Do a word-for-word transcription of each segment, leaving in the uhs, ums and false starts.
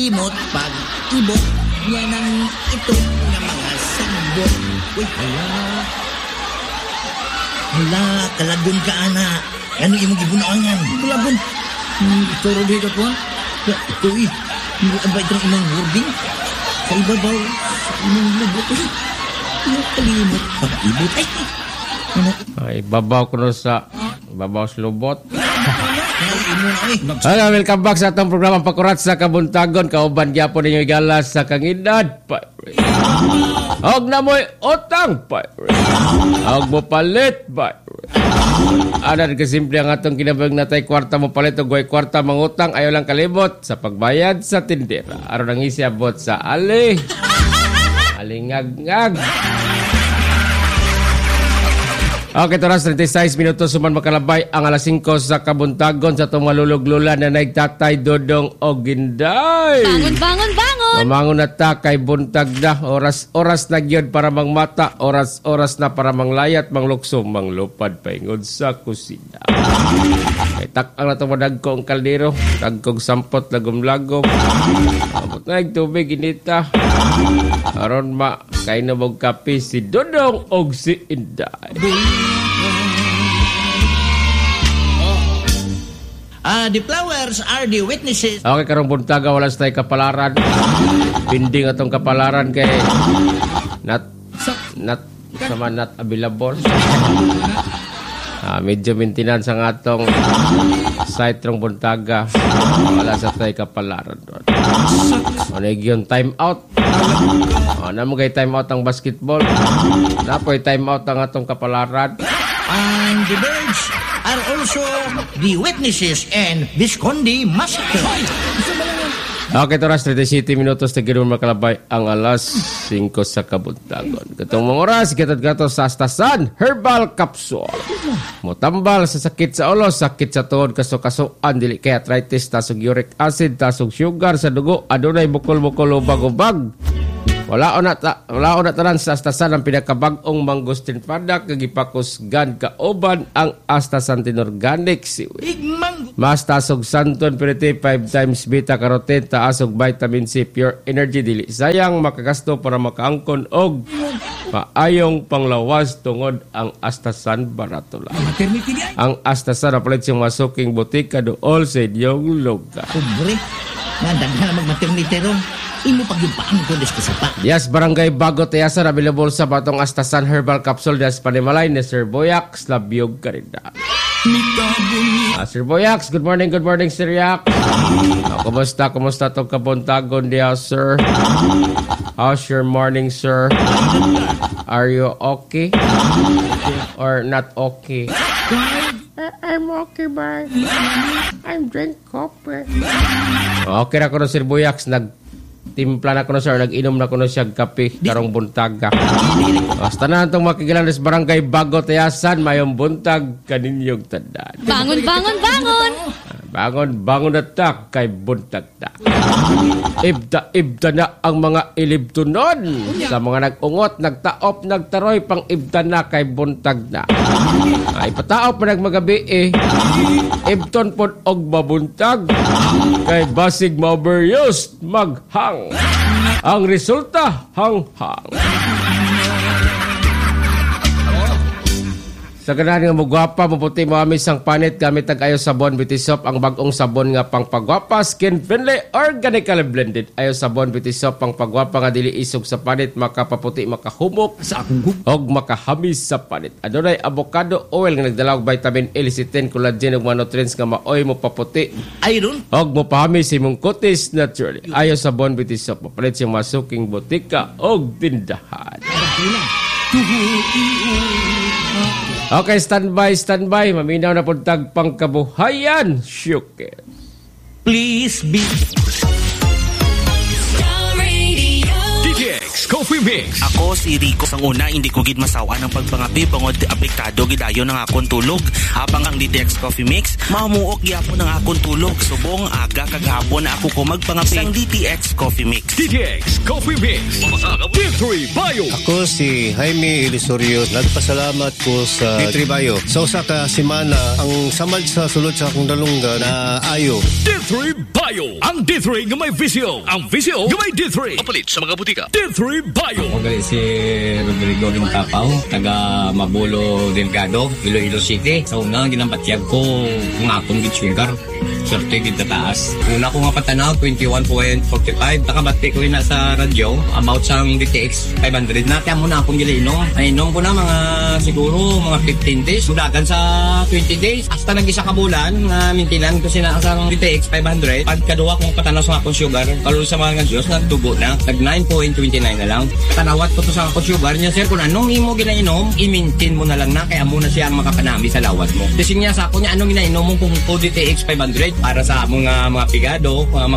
kalimot pag ibot niya ng ito ng mga sagbot. Uy, hala. Hala, kalagon ka, ana. Ano yung gibunaangan? Kalagon? Hmm, ito rin ka po? Ito eh. Hindi ba itong imong wording? Sa ibabaw, sa imong lubot eh. Yung kalimot pag ibot. Ay, ano? Ay, babaw ko na sa... Babaw sa lubot. Ay, welcome back sa atong programa Pakurat sa Kabuntagon. Kauban gyapon ninyo igalas sa kangidad. Og na mo'y utang. Og mo palit. Anan kasimple ang atong kinabang natay kwarta mo palit og way kwarta mangutang ayaw lang kalimot sa pagbayad sa tindera. Aron ang isiabot sa ali. Alingag-ngag. Okay, toras thirty-six minutos suman makalabay ang alas singko sa Kabuntagon sa itong malulog-lula na nagtatay Dodong o Ginday. Bangon, bangon, bangon! Mamangon na ta kay buntag na. Oras-oras na gyud para mangmata. Oras-oras na para manglayat, manglukso, manglupad, paingod sa kusina. Kay tak-ang na tumadag ko ang kaldero. Tagkog sampot, lagom-lagom. Abot na tubig, inita. Aron ma, kay nabog kape si Dodong o si Inday. Ah, uh, the flowers are the witnesses. Okay, karong buntaga wala sa tayo kapalaran. Pinding atong kapalaran kay not not sama not available. Ah, medyo maintenance ang atong site rong buntaga. Wala sa tayo kapalaran doon. Ano yung time out? Ano mo kay time out ang basketball? Napoy time out ang atong kapalaran. And the birds are also the witnesses and Visconde Massacre. Okay, toras thirty-six minutos na ganoon makalabay ang alas singko sa Kabuntagon. Katong mga oras, gatad-gato sa Astasan Herbal Capsule. Motambal sa sakit sa ulo, sakit sa tuhod, kaso-kasuan, dili kay arthritis, tasog uric acid, tasog sugar sa dugo, adunay bukol-bukol o ubag-ubag. Wala o na, ta, wala o na tanan sa Astasan ang pinakabag-ong mangustin padak, kagipakusgan kauban ang Astasan Tinorganic Siwi. Mas tasog santon, piriti, five times beta-carotene, taasog vitamin C, pure energy, dili sayang, makagasto para makaangkon og maayong panglawas tungod ang Astasan Baratula. Ang Astasan na palit siyang masuking butika dool sa inyong lugar. Kubre, nandag na mag-maternity ron. Imo pag-ipaang ko desko sa pa. Yes, Barangay Bago Tiyasan, available sa batong Astasan Herbal Capsule des Panimalay ni Sir Boyax, Labiog Karinda. Ah, Sir Boyax, good morning, good morning, Sir Yak. Ah, kumusta, kumusta itong Kabuntagon diya, sir? How's your morning, sir? Are you okay? Or not okay? I'm okay, bye. I'm drink coffee. Okay na ko na, Sir Boyax, nag timpla na ko na, sir, nag-inom na ko na siya kape karong buntaga. Basta na itong makikilan sa Barangay Bago Tiyasan, mayong buntag kaninyong tandaan. Bangon, bangon, bangon! Bangon, bangon na ta kay buntag ta. Ibda, ibda na ang mga ilibtunon. Sa mga nag-ungot, nagtaop, nagtaroy, pang ibda na kay buntag na. Ay, pataop pa nagmagabi eh. Ibton po og mabuntag. Kay basig maberyos, maghang. Ang resulta, hang-hang. Sa ganahan nga mugwapa, maputi mo amis ang panit gamit ang ayo sabon beauty soap, ang bagong sabon nga pang pagwapa, skin friendly, organically blended. Ayo sabon beauty soap pang pagwapa nga dili isog sa panit, makapaputi, makahumok sa akong og makahamis sa panit. Adunay avocado oil nga nagdala og vitamin A, lecithin, collagen ug mga nutrients nga maoy mo paputi. Iron og mo pahamis imong kutis naturally. Ayo sabon beauty soap, papalit siyang masuking butika og tindahan. Okay, standby, standby. Maminaw na puntag pangkabuhayan. Shuke. Please be... D J X Coffee Mix. Ako Ako si Rico. Sang una, hindi ko gid masawa ng pagpangapi bangod apektado gidayo ng akong tulog. Habang ang D T X Coffee Mix, mamuok gyapon ng akong tulog. Subong aga kagahapon na ako ko magpangapi sang D T X Coffee Mix. D T X Coffee Mix. D three Bio. Ako si Jaime Ilisorio. Nagpasalamat ko sa D three Bio. Sa usa ka semana, ang samad sa sulod sa akong dalungga na ayo. D three Bio. Ang D three nga may visyo. Ang visyo nga may D three. Mapalit sa mga butika. D three Bio. Ako gali si Rodrigo Limtapaw, taga Mabulo Delgado, Iloilo City. Sa una, ginampatyag ko ng akong gid sugar. Swerte gid taas. Una ko nga patanaw, twenty-one point four five. Nakabati ko rin na sa radyo about sa D T X five hundred. Natiyam mo na akong gilinom. Ay, inom ko na mga siguro mga fifteen days. Sudagan sa twenty days. Hasta nag-isa ka bulan nga mintinan ko sina sa D T X five hundred. Pagkaduwa kong patanaw sa akong sugar, kalula sa mga Diyos, nagtubo na. Nag nine point two nine na lang. Tanawat ko to sa akong sugar niya, sir, kung anong imo ginainom, i-maintain mo na lang na, kaya muna siya ang makapanami sa lawat mo. Kasi niya sa ako niya, anong ginainom mo kung D T X five hundred para sa mga mga pigado, mga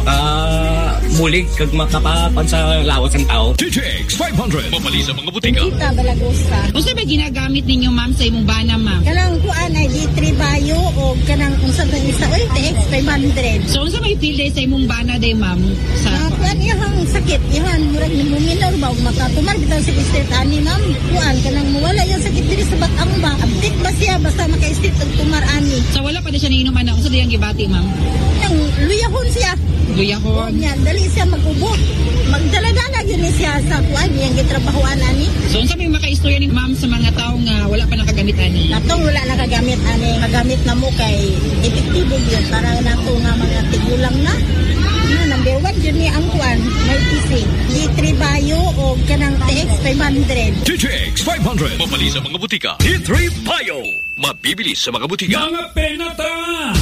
makabulig, kag makapapan sa lawas ng tao. D T X five hundred. Mapali sa mga butika. Kita Balagosa. Unsa ba ginagamit ninyo, ma'am, sa imong bana, ma'am? Kanang kuan ay D three Bio o kanang unsa ba isa oy D T X five hundred. So unsa may feel day sa imong bana day, ma'am? Sa uh, kuan ihang sakit, ihan murag ni minor ba ug makatumar bitaw sa state ani, ma'am. Kuan kanang mawala yung sakit diri sa batang ba. Abtik ba siya basta maka-state ug tumar ani. So wala pa di siya niinom ana, unsa diyang gibati, ma'am? Yang luyahon siya. Luyahon. Nya dali siya mag-ubo. Magdala-dala gyud ni siya sa kuan yang gitrabahoan ani. So unsa may maka-istorya ni ma'am sa mga tawo nga wala pa nakagamit ani? Natong wala nakagamit ani, magamit na mo kay epektibo gyud para nato nga mga tigulang na. Na number one yun ni ang kuan, may P C. D three Bio o kanang T X five hundred. D T X five hundred. Mapali sa mga butika. D three Bio. Mabibili sa mga butika. Mga penata!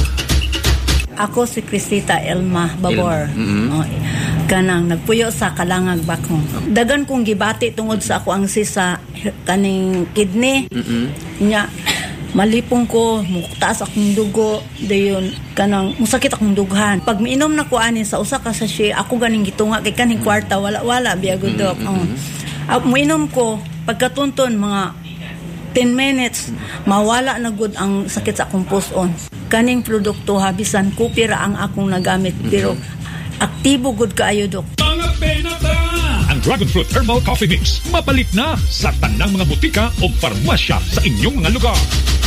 Ako si Crisita Elma Babor. Mm-hmm. Oh, kanang nagpuyo sa Kalangag Bakong. Dagan kong gibati tungod sa ako ang sisa kaning kidney. Mm-hmm. Nya malipong ko, muktaas akong dugo, dayon kanang musakit akong dughan. Pag miinom na ko ani sa usa ka sachet, ako ganing gitunga kay kaning kwarta wala wala biya gud dok. Mm-hmm. Oh. Uh, muinom ko pagkatunton mga ten minutes, mawala na gud ang sakit sa akong puson. Kaning produkto habisan ko pira ang akong nagamit pero aktibo gud kaayo dok. Mga penata! Ang Dragon Fruit Herbal Coffee Mix mapalit na sa tanang mga butika o farmasya sa inyong mga lugar.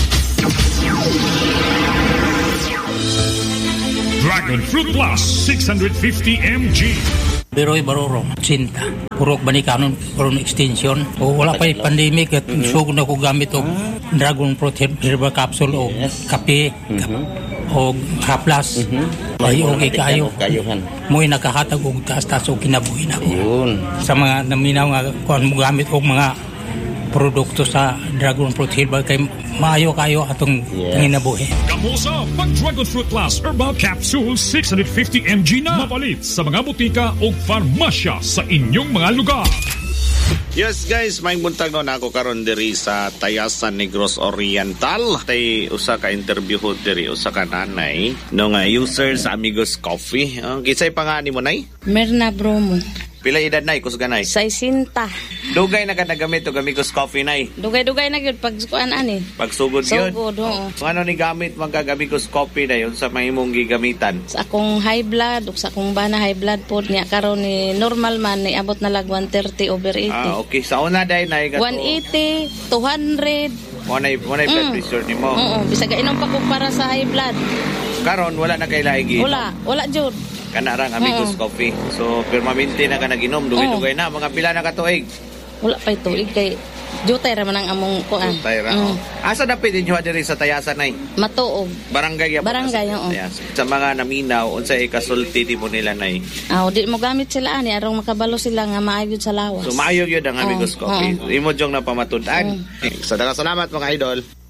Dragon Fruit Plus six hundred fifty milligrams. Beroy Barorong, Sinta. Purok Banikanon, Purok Extension. O wala pa yung pandemic at mm-hmm. sugod na ko gamit o Dragon Fruit Herbal Capsule o yes. kape mm-hmm. o haplas. Mm-hmm. Ay, okay kayo. Mo'y nakahatag o taas-taas o kinabuhin ako. Yun. Sa mga naminaw nga kung mo gamit o mga produkto sa Dragon Fruit Herbal kay maayo kayo atong yes. nginabuhi. Kamusa pag Dragon Fruit Plus Herbal Capsule six hundred fifty milligrams na mapalit sa mga butika o farmasya sa inyong mga lugar. Yes guys, may buntag no na ako karon diri sa Tayasan Negros Oriental. Tay usa ka interview ho diri usa ka nanay no nga user sa Amigos Coffee. Uh, kisay pangani mo nay? Merna Bromo. Pila edad nay kusganay? Saisinta. Dugay na ka nagamit og Amigos Coffee nay. Dugay-dugay na gyud pag kuan ani. Pagsugod gyud. Sugod oo. So, ano ni gamit man kag Amigos Coffee na yun sa mahimong gigamitan? Sa akong high blood ug sa akong bana high blood pod niya karon ni normal man ni abot na lag one thirty over eighty. Ah okay, sa una day nay gato. one eighty, two hundred. Mo nay mo nay blood pressure nimo. Oo, bisag inom pa ko para sa high blood. Karon wala na kay lahi. Wala, wala jud. Kana rang Amigos uh-uh. Coffee. So permanente na ka naginom, dugay-dugay na mga pila na ka tuig. Wala pa tuig kay jutay ra man ang among kuan. Jutay ra. Mm. Asa na pwede nyo diri sa Tayasan nay? Matuog. Barangay ya. Barangay oo. Sa mga naminaw unsay kasulti di mo nila nay? Ah, di mo gamit sila ani arong makabalo sila nga maayod sa lawas. So maayo gyud ang Amigos oh, Coffee. Oh. Imo jong napamatud-an. Mm. So daghang salamat mga idol.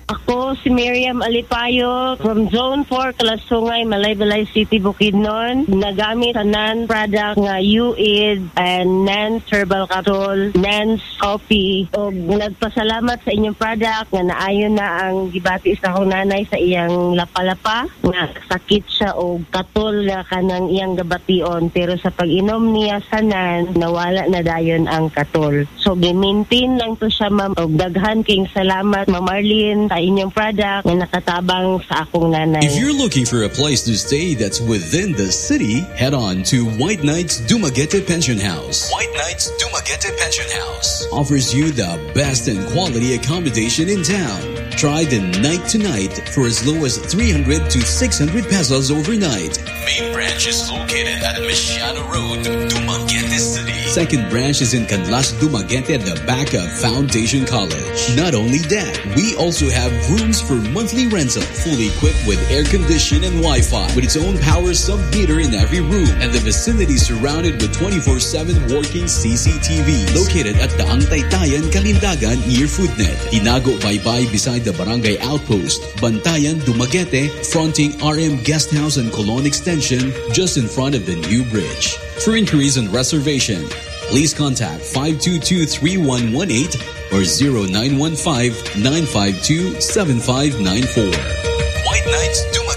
Ako si Miriam Alipayo from Zone four, Kalasungay, Malaybalay City, Bukidnon. Nagamit sa Nan product nga U I D and Nans Herbal Capsule, Nans Coffee. O nagpasalamat sa inyong product nga naayon na ang gibati sa akong nanay sa iyang lapalapa nga sakit siya o katol nga kanang iyang gabation, pero sa pag-inom niya sa Nan nawala na dayon ang katol. So gi-maintain lang to siya, ma'am. Og daghan king salamat, Ma'am Marlene, sa inyong product na nakatabang sa akong nanay. If you're looking for a place to stay that's within the city, head on to White Knights Dumaguete Pension House. White Knights Dumaguete Pension House offers you the best and quality accommodation in town. Try the night to night for as low as three hundred to six hundred pesos overnight. Main branch is located at Mesiano Road, Dumaguete City. Second branch is in Canlas, Dumaguete at the back of Foundation College. Not only that, we also have rooms for monthly rental, fully equipped with air condition and Wi-Fi, with its own power sub-meter in every room, and the vicinity surrounded with twenty-four seven working C C T Vs. Located at Daang Taytayan, Kalindagan, near Foodnet. Inago Baybay beside the Barangay Outpost. Bantayan, Dumaguete, fronting R M Guest House and Colon Extension, just in front of the new bridge. For inquiries and reservation, please contact five two two, three one one eight or zero nine one five, nine five two, seven five nine four. White Knights Dumaguete.